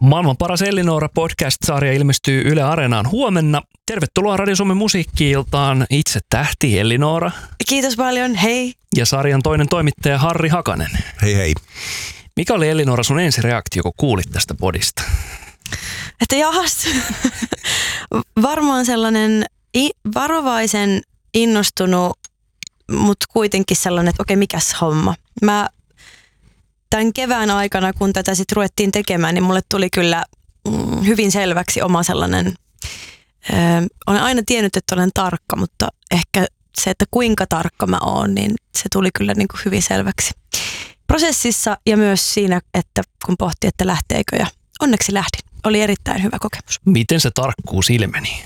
Maailman paras Ellinora podcast-sarja ilmestyy Yle Areenaan huomenna. Tervetuloa Radio Suomen musiikki-iltaan itse tähti Ellinora. Kiitos paljon, hei. Ja sarjan toinen toimittaja Harri Hakanen. Hei hei. Mikä oli Ellinora sun ensireaktio, kun kuulit tästä podista? Että jahas, varmaan sellainen varovaisen innostunut, mutta kuitenkin sellainen, että okei, mikäs homma. Mä tämän kevään aikana, kun tätä sitten ruvettiin tekemään, niin mulle tuli kyllä hyvin selväksi oma sellainen, olen aina tiennyt, että olen tarkka, mutta ehkä se, että kuinka tarkka mä oon, niin se tuli kyllä niin kuin hyvin selväksi prosessissa ja myös siinä, että kun pohti, että lähteekö ja onneksi lähdin. Oli erittäin hyvä kokemus. Miten se tarkkuus ilmeni?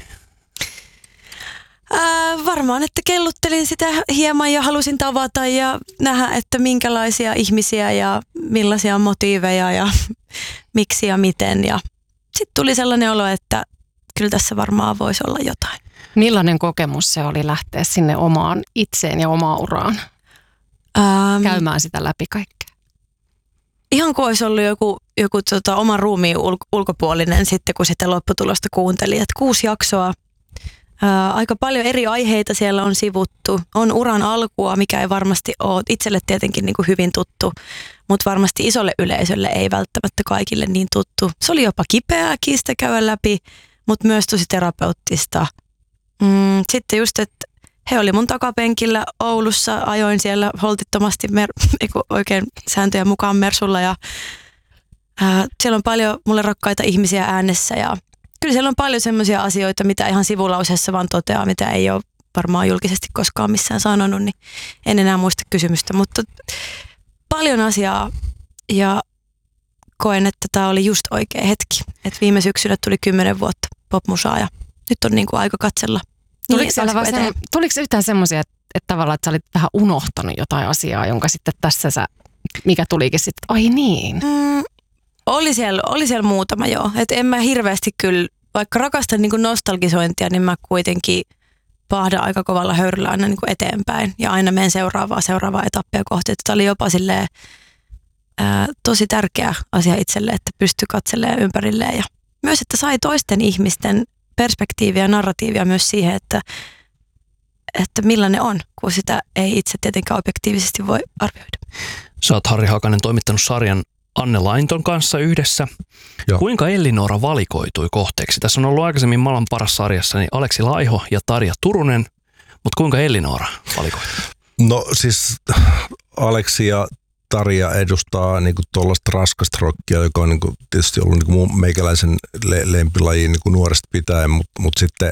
Varmaan, että kelluttelin sitä hieman ja halusin tavata ja nähdä, että minkälaisia ihmisiä ja millaisia motiiveja ja miksi ja miten. Ja sitten tuli sellainen olo, että kyllä tässä varmaan voisi olla jotain. Millainen kokemus se oli lähteä sinne omaan itseen ja omaan uraan? Käymään sitä läpi kaikkea. Ihan kuin olisi ollut joku oman ruumiin ulkopuolinen sitten, kun sitä lopputulosta kuuntelin. Että 6 jaksoa. Aika paljon eri aiheita siellä on sivuttu. On uran alkua, mikä ei varmasti ole itselle tietenkin niin kuin hyvin tuttu, mutta varmasti isolle yleisölle ei välttämättä kaikille niin tuttu. Se oli jopa kipeääkin sitä käydä läpi, mutta myös tosi terapeuttista. Sitten just, että he oli mun takapenkillä Oulussa, ajoin siellä holtittomasti, oikein sääntöjen mukaan Mersulla ja siellä on paljon mulle rakkaita ihmisiä äänessä ja kyllä siellä on paljon semmoisia asioita, mitä ihan sivulauseessa vaan toteaa, mitä ei ole varmaan julkisesti koskaan missään sanonut, niin en enää muista kysymystä, mutta paljon asiaa ja koen, että tämä oli just oikea hetki. Et viime syksynä tuli 10 vuotta popmusaa ja nyt on niin kuin aika katsella. Tuliko yhtään semmoisia, että tavallaan että sä olit vähän unohtanut jotain asiaa, jonka sitten tässä mikä tulikin sitten, ai niin? Oli siellä muutama joo. Et en mä hirveästi kyllä, vaikka rakastan niin kuin nostalgisointia, niin mä kuitenkin pahdan aika kovalla höyryllä aina niin kuin eteenpäin. Ja aina menen seuraavaa etappia kohti. Tämä oli jopa silleen, tosi tärkeä asia itselle, että pystyi katselemaan ympärilleen. Ja myös, että sai toisten ihmisten perspektiiviä ja narratiivia myös siihen, että millainen on, kun sitä ei itse tietenkään objektiivisesti voi arvioida. Sä oot Harri Hakanen toimittanut sarjan Anne Lainton kanssa yhdessä. Joo. Kuinka Ellinora valikoitui kohteeksi? Tässä on ollut aikaisemmin Maailman paras -sarjassa niin Aleksi Laiho ja Tarja Turunen, mutta kuinka Ellinora valikoitui? No siis Aleksi ja Tarja edustaa niinku tuollaista raskasta rockia, joka on niinku tietysti ollut niinku meikäläisen lempilajiin niinku nuoresta pitäen, mutta sitten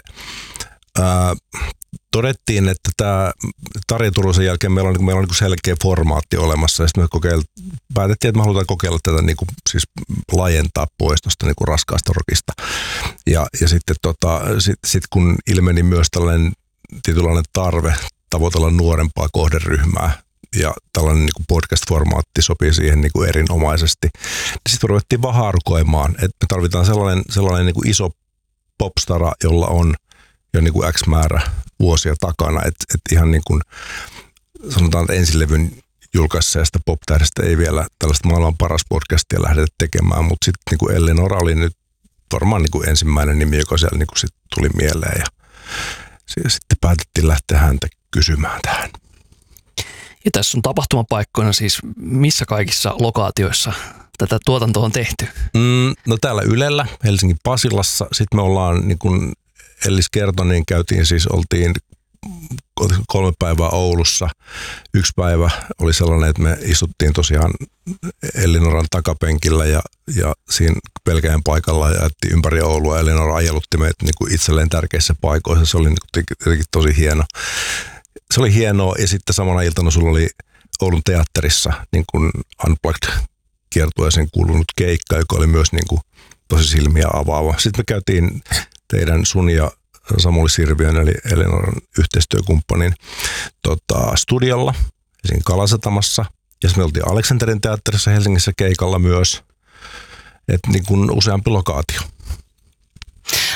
todettiin, että tämä Tarja Turusen jälkeen meillä on niinku selkeä formaatti olemassa ja sitten me päätettiin, että me halutaan kokeilla tätä niinku, siis laajentaa pois tuosta niinku raskaasta rockista. Ja sitten sit kun ilmeni myös tällainen tietynlainen tarve tavoitella nuorempaa kohderyhmää ja tällainen niinku podcast-formaatti sopii siihen niinku erinomaisesti, niin sitten ruvettiin vaan haarukoimaan, että me tarvitaan sellainen niinku iso popstara, jolla on jo niin kuin X määrä vuosia takana, että ihan niin kuin sanotaan, että ensilevyn julkaisseesta pop-tähdestä ei vielä tällaista maailman paras podcastia lähdetä tekemään, mutta sitten niin kuin Ellinora oli nyt varmaan niin kuin ensimmäinen nimi, joka siellä niin kuin sit tuli mieleen ja sitten päätettiin lähteä häntä kysymään tähän. Ja tässä on tapahtumapaikkoina siis missä kaikissa lokaatioissa tätä tuotantoa on tehty? No täällä Ylellä, Helsingin Pasilassa, sitten me ollaan niin kuin Ellis kertoi, niin oltiin 3 päivää Oulussa. 1 päivä oli sellainen, että me istuttiin tosiaan Ellinoran takapenkillä ja siinä pelkäjän paikalla ja jätti ympäri Oulua. Ellinora ajelutti meitä niin kuin itselleen tärkeissä paikoissa. Se oli niin kuin tosi hieno. Se oli hienoa ja sitten samana iltana sulla oli Oulun teatterissa niin kuin Unplugged-kiertueeseen kuulunut keikka, joka oli myös niin kuin tosi silmiä avaava. Sitten me käytiin sun ja Samuli Sirviön eli Ellinoran yhteistyökumppanin studiolla siinä Kalasatamassa. Ja sitten me oltiin Aleksanterin teatterissa Helsingissä keikalla myös. Että niin kuin useampi lokaatio.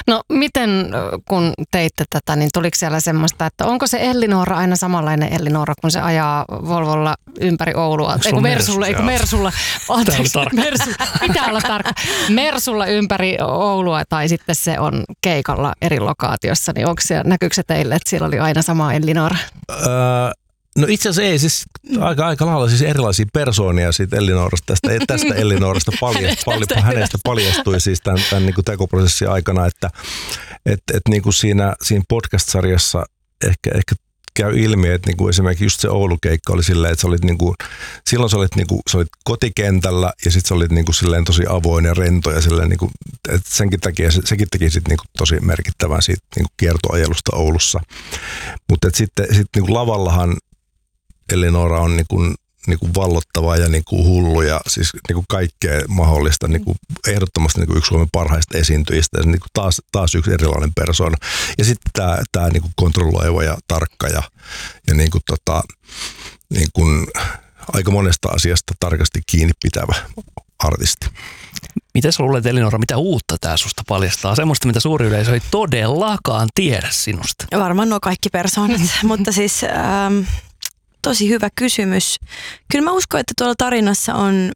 No miten kun teitte tätä, niin tuliko siellä semmoista, että onko se Ellinora aina samanlainen Ellinora, kun se ajaa Volvolla ympäri Oulua? Mersulla. Anteeksi, pitää olla tarkka. Mersulla ympäri Oulua tai sitten se on keikalla eri lokaatiossa, niin näkyykö se teille, että siellä oli aina sama Ellinora? No itse asiassa ei, siis aika lailla siis erilaisia persoonia siitä Ellinorasta, tästä Ellinorasta hänestä paljastui siis tämän niin kuin tekoprosessin aikana, että niin kuin siinä podcast-sarjassa ehkä käy ilmi, että niin kuin esimerkiksi just se Oulu-keikka oli silleen, että silloin sä olit kotikentällä ja sitten sä olit niin kuin silleen tosi avoin ja rento ja silleen niin kuin, että sekin teki sit niin kuin tosi merkittävän siitä niin kuin kiertoajelusta Oulussa. Mutta sitten niin kuin lavallahan Ellinora on niin kuin vallottava ja niin kuin hullu ja siis niin kuin kaikkea mahdollista, niin kuin ehdottomasti niin kuin yksi Suomen parhaista esiintyjistä ja niin kuin taas yksi erilainen persoona. Ja sitten tämä niin kuin kontrolloiva ja tarkka ja niin kuin niin kuin aika monesta asiasta tarkasti kiinni pitävä artisti. Mitä sä luulet, Ellinora, mitä uutta tää susta paljastaa? Semmoista, mitä suuri yleisö ei todellakaan tiedä sinusta. Varmaan nuo kaikki persoonat, mutta siis tosi hyvä kysymys. Kyllä mä uskon, että tuolla tarinassa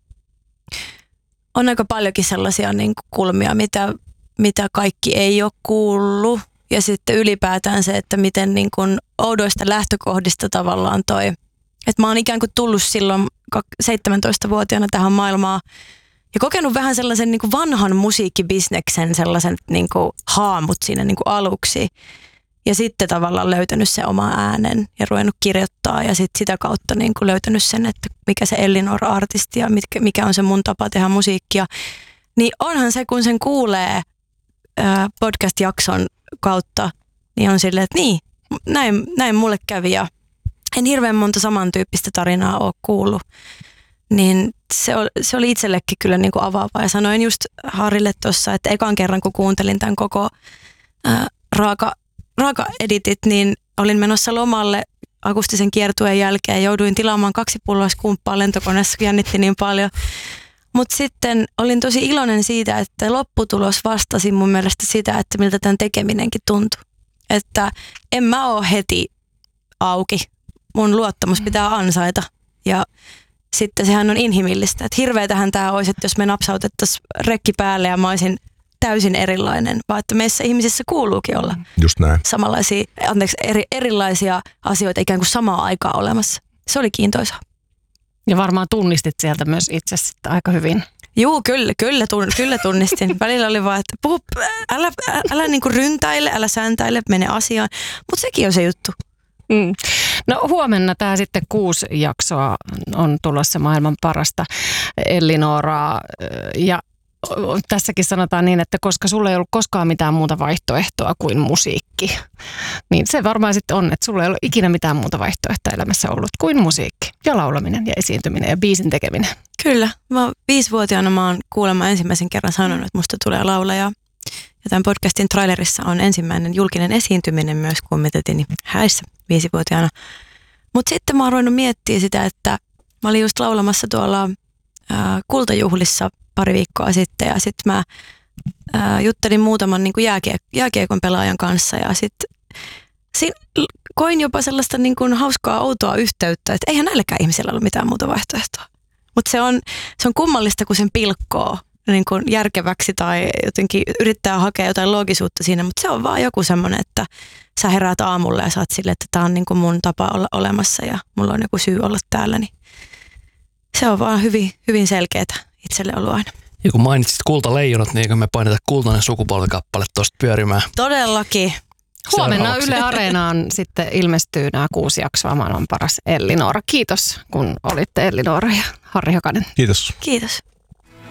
on aika paljonkin sellaisia niin kuin kulmia, mitä kaikki ei ole kuullut. Ja sitten ylipäätään se, että miten niin kuin oudoista lähtökohdista tavallaan toi. Että mä oon ikään kuin tullut silloin 17-vuotiaana tähän maailmaan ja kokenut vähän sellaisen niin kuin vanhan musiikkibisneksen sellaiset niin kuin haamut siinä niin kuin aluksi. Ja sitten tavallaan löytänyt sen oman äänen ja ruvennut kirjoittaa ja sitten sitä kautta niin kuin löytänyt sen, että mikä se Ellinora-artisti ja mikä on se mun tapa tehdä musiikkia. Niin onhan se, kun sen kuulee podcast-jakson kautta, niin on silleen, että niin, näin mulle kävi ja en hirveän monta samantyyppistä tarinaa ole kuullut. Niin se oli itsellekin kyllä niin kuin avaava ja sanoin just Harrille tuossa, että ekan kerran kun kuuntelin tämän koko raaka-editit, niin olin menossa lomalle akustisen kiertueen jälkeen ja jouduin tilaamaan 2 pulloa skumppaa lentokoneessa, kun jännitti niin paljon. Mutta sitten olin tosi iloinen siitä, että lopputulos vastasi mun mielestä sitä, että miltä tämän tekeminenkin tuntui. Että en mä ole heti auki. Mun luottamus pitää ansaita ja sitten sehän on inhimillistä. Että hirveetähän tämä olisi, että jos me napsautettaisiin rekki päälle ja mä olisin täysin erilainen, vaan että meissä ihmisissä kuuluukin olla just näin. Samanlaisia, erilaisia asioita ikään kuin samaan aikaan olemassa. Se oli kiintoisaa. Ja varmaan tunnistit sieltä myös itse sitten aika hyvin. Juu, kyllä tunnistin. Välillä oli vaan, että älä niinku ryntäile, älä säntäile, mene asiaan. Mutta sekin on se juttu. No huomenna tämä sitten 6 jaksoa on tulossa maailman parasta Ellinoraa ja tässäkin sanotaan niin, että koska sulla ei ollut koskaan mitään muuta vaihtoehtoa kuin musiikki, niin se varmaan sitten on, että sulla ei ole ikinä mitään muuta vaihtoehtoa elämässä ollut kuin musiikki ja laulaminen ja esiintyminen ja biisin tekeminen. Kyllä. 5-vuotiaana mä oon kuulemma ensimmäisen kerran sanonut, että musta tulee laulaja. Ja tämän podcastin trailerissa on ensimmäinen julkinen esiintyminen myös kummitetini häissä 5-vuotiaana. Mutta sitten mä oon ruvennut miettimään sitä, että mä olin just laulamassa tuolla Kultajuhlissa pari viikkoa sitten ja sitten mä juttelin muutaman niin kuin jääkiekon pelaajan kanssa ja sitten koin jopa sellaista niin kuin hauskaa outoa yhteyttä, että eihän näilläkään ihmisillä ollut mitään muuta vaihtoehtoa. Mutta se on kummallista, kun sen pilkkoo niin kuin järkeväksi tai jotenkin yrittää hakea jotain loogisuutta siinä, mutta se on vaan joku semmoinen, että sä heräät aamulla ja sä oot silleen, että tää on niin kuin mun tapa olla olemassa ja mulla on joku syy olla täällä, niin se on vaan hyvin selkeätä itselle ollut aina. Ja kun mainitsit Kultaleijonat, niin eikö me paineta Kultainen sukupolvikappale tuosta pyörimään? Todellakin. Huomenna Yle Areenaan sitten ilmestyy nämä 6 jaksoa maailman paras Ellinora. Kiitos, kun olitte Ellinora ja Harri Hakanen. Kiitos. Kiitos.